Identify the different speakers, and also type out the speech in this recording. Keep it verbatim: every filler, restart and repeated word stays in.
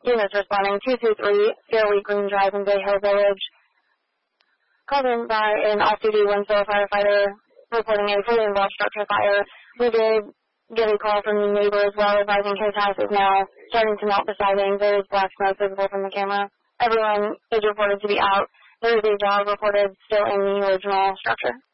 Speaker 1: Units responding two two three, Fairway Green Drive in Bay Hill Village. Called in by an off-duty Winslow firefighter reporting a fully involved structure fire. We did get a call from the neighbor as well, advising his house is now starting to melt the siding. There is black smoke visible from the camera. Everyone is reported to be out. There is a dog reported still in the original structure.